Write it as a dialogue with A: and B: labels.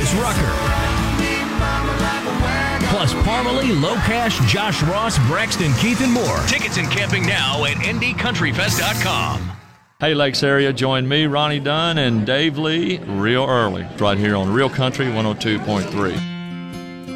A: Travis Rucker. Plus Parmalee, Low Cash, Josh Ross, Braxton, Keith, and more. Tickets and camping now at ndcountryfest.com.
B: Hey, Lakes area, join me, Ronnie Dunn, and Dave Lee real early right here on Real Country 102.3.